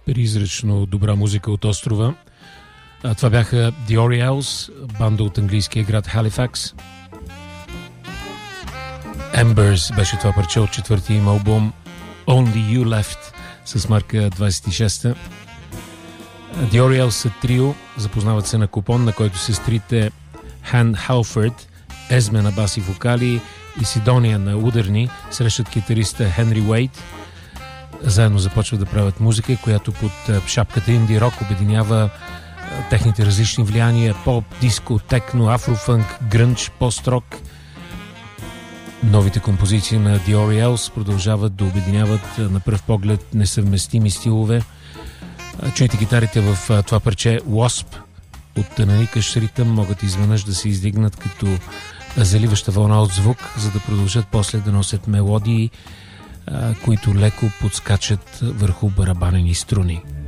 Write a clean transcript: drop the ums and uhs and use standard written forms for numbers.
призрачно добра музика от острова. Това бяха The Orioles, банда от английския град Халифакс. Embers беше това парче от четвъртия им албум Only You Left с марка 26-та. The Orioles са трио, запознават се на купон, на който сестрите Хан Халфорд, Езме на баси вокали и Сидония на ударни срещат китариста Хенри Уейт. Заедно започват да правят музика, която под шапката инди рок обединява техните различни влияния: поп, диско, техно, афрофънк, грънч, пост-рок. Новите композиции на The Orioles продължават да обединяват на пръв поглед несъвместими стилове. Чуйте гитарите в това парче Wasp от наникащ ритъм могат изведнъж да се издигнат като заливаща вълна от звук, за да продължат после да носят мелодии, които леко подскачат върху барабанени струни.